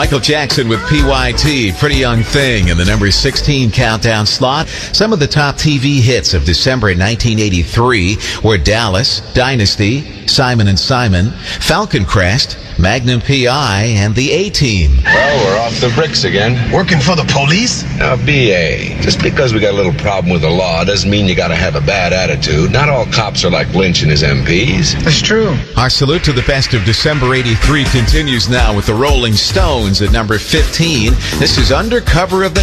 Michael Jackson with PYT, Pretty Young Thing, in the number 16 countdown slot. Some of the top TV hits of December 1983 were Dallas, Dynasty, Simon & Simon, Falcon Crest, Magnum P.I., and the A-Team. Well, we're off the bricks again. Working for the police? Now, B.A., just because we got a little problem with the law doesn't mean you gotta have a bad attitude. Not all cops are like Lynch and his MPs. That's true. Our salute to the best of December 83 continues now with the Rolling Stones at number 15. This is Undercover of the